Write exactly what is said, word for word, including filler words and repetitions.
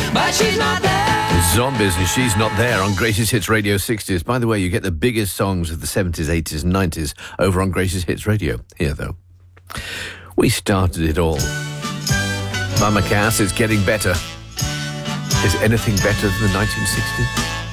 but she's not there. Zombies and She's Not There on Greatest Hits Radio sixties. By the way, you get the biggest songs of the seventies, eighties and nineties over on Greatest Hits Radio. Here, though. We started it all. Mama Cass, it's getting better. Is anything better than the nineteen sixties?